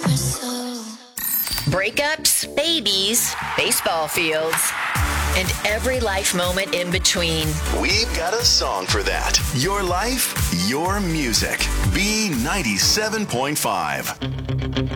Breakups, babies, baseball fields, and every life moment in between. We've got a song for that. Your life, your music. B97.5.